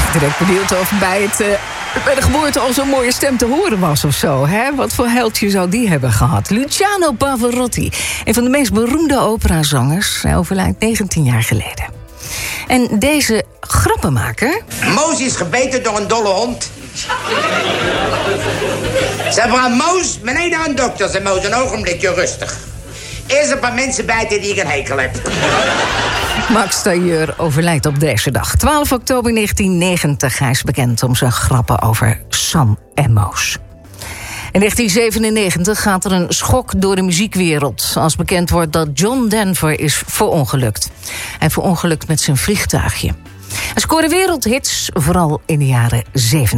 Direct benieuwd of bij de geboorte al zo'n mooie stem te horen was of zo. Hè? Wat voor heldje zou die hebben gehad? Luciano Pavarotti, een van de meest beroemde operazangers. Hij overlijdt 19 jaar geleden. En deze grappenmaker... Moos is gebeten door een dolle hond. Ze vragen Moos, meneer naar een dokter. Ze Moos, een ogenblikje rustig. Eerst een paar mensen bijten die ik een hekel heb. Max Tailleur overlijdt op deze dag. 12 oktober 1990. Hij is bekend om zijn grappen over Sam en Moos. In 1997 gaat er een schok door de muziekwereld als bekend wordt dat John Denver is verongelukt. Hij verongelukt met zijn vliegtuigje. Hij scoorde wereldhits, vooral in de jaren 70.